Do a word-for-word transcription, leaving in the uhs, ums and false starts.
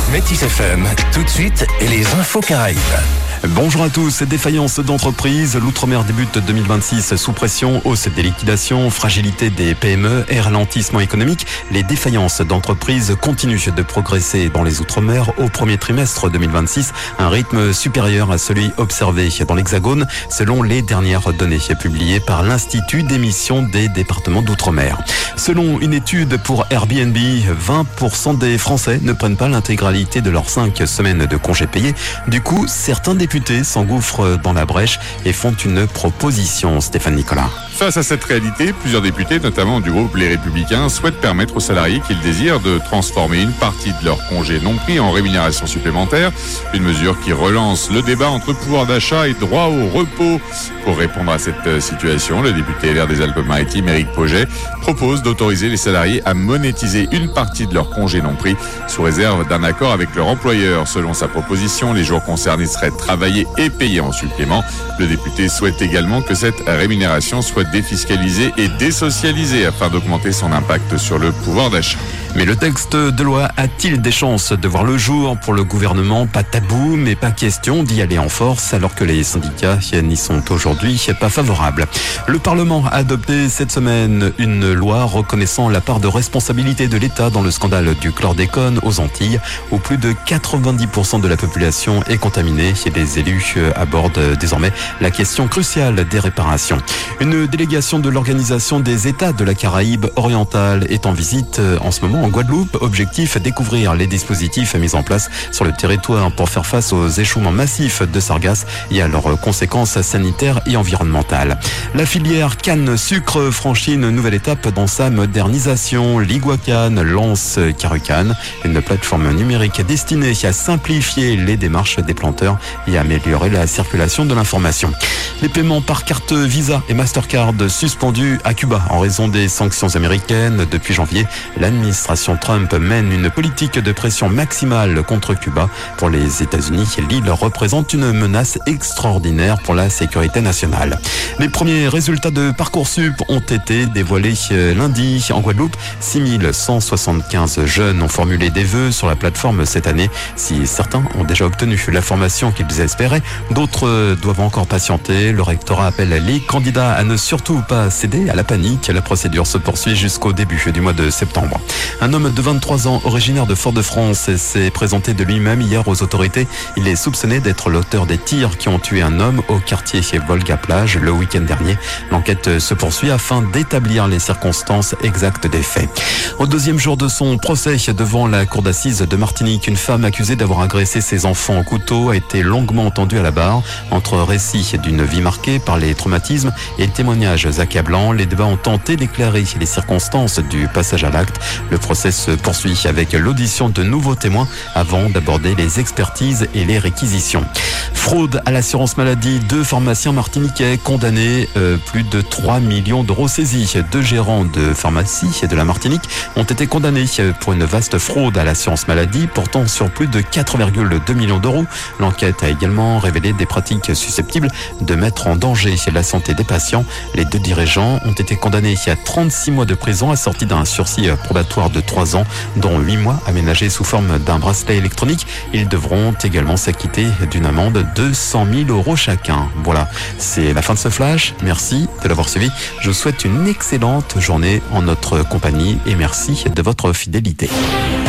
Métis F M, tout de suite, et les infos Caraïbes. Bonjour à tous. Défaillance d'entreprises. L'outre-mer débute deux mille vingt-six sous pression, hausse des liquidations, fragilité des P M E et ralentissement économique. Les défaillances d'entreprises continuent de progresser dans les outre-mer au premier trimestre deux mille vingt-six, un rythme supérieur à celui observé dans l'Hexagone, selon les dernières données publiées par l'Institut d'émission des départements d'outre-mer. Selon une étude pour Airbnb, vingt pour cent des Français ne prennent pas l'intégralité de leurs cinq semaines de congés payés. Du coup, certains députés s'engouffrent dans la brèche et font une proposition. Stéphane Nicolas. Face à cette réalité, plusieurs députés, notamment du groupe Les Républicains, souhaitent permettre aux salariés qu'ils désirent de transformer une partie de leur congé non pris en rémunération supplémentaire. Une mesure qui relance le débat entre pouvoir d'achat et droit au repos. Pour répondre à cette situation, le député L R des Alpes-Maritimes, Éric Pauget, propose d'autoriser les salariés à monétiser une partie de leur congé non pris sous réserve d'un accord avec leur employeur. Selon sa proposition, les jours concernés seraient travaillés et payés en supplément. Le député souhaite également que cette rémunération soit défiscalisée et désocialisée afin d'augmenter son impact sur le pouvoir d'achat. Mais le texte de loi a-t-il des chances de voir le jour? Pour le gouvernement, pas tabou, mais pas question d'y aller en force, alors que les syndicats n'y sont aujourd'hui pas favorables. Le Parlement a adopté cette semaine une loi reconnaissant la part de responsabilité de l'État dans le scandale du chlordécone aux Antilles, où plus de quatre-vingt-dix pour cent de la population est contaminée et les élus abordent désormais la question cruciale des réparations. Une délégation de l'Organisation des États de la Caraïbe orientale est en visite en ce moment en Guadeloupe. Objectif, découvrir les dispositifs mis en place sur le territoire pour faire face aux échouements massifs de sargasses et à leurs conséquences sanitaires et environnementales. La filière canne sucre franchit une nouvelle étape dans sa modernisation. Liguacan lance Carucan, une plateforme numérique destinée à simplifier les démarches des planteurs et à améliorer la circulation de l'information. Les paiements par carte Visa et Mastercard suspendus à Cuba en raison des sanctions américaines. Depuis janvier, l'administration Trump mène une politique de pression maximale contre Cuba. Pour les États-Unis, l'île représente une menace extraordinaire pour la sécurité nationale. Les premiers résultats de Parcoursup ont été dévoilés lundi en Guadeloupe. six mille cent soixante-quinze jeunes ont formulé des vœux sur la plateforme cette année. Si certains ont déjà obtenu la formation qu'ils espéraient, d'autres doivent encore patienter. Le rectorat appelle les candidats à ne surtout pas céder à la panique. La procédure se poursuit jusqu'au début du mois de septembre. Un homme de vingt-trois ans, originaire de Fort-de-France, s'est présenté de lui-même hier aux autorités. Il est soupçonné d'être l'auteur des tirs qui ont tué un homme au quartier Volga-Plage le week-end dernier. L'enquête se poursuit afin d'établir les circonstances exactes des faits. Au deuxième jour de son procès devant la cour d'assises de Martinique, une femme accusée d'avoir agressé ses enfants au couteau a été longuement entendue à la barre. Entre récits d'une vie marquée par les traumatismes et témoignages accablants, les débats ont tenté d'éclairer les circonstances du passage à l'acte. Le procès se poursuit avec l'audition de nouveaux témoins avant d'aborder les expertises et les réquisitions. Fraude à l'assurance maladie, deux pharmaciens martiniquais condamnés, euh, plus de trois millions d'euros saisis. Deux gérants de pharmacie de la Martinique ont été condamnés pour une vaste fraude à l'assurance maladie portant sur plus de quatre virgule deux millions d'euros. L'enquête a également révélé des pratiques susceptibles de mettre en danger la santé des patients. Les deux dirigeants ont été condamnés à trente-six mois de prison assortis d'un sursis probatoire de trois ans, dont huit mois aménagés sous forme d'un bracelet électronique. Ils devront également s'acquitter d'une amende de cent mille euros chacun. Voilà, c'est la fin de ce flash. Merci de l'avoir suivi. Je vous souhaite une excellente journée en notre compagnie et merci de votre fidélité.